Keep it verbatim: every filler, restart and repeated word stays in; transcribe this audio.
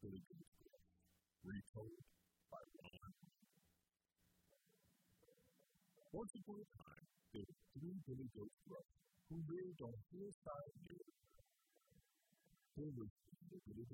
Billy Goat Tales, retold by Ron. Once upon a time, there were three Billy Goat brothers who lived on a hillside near the There was the Billy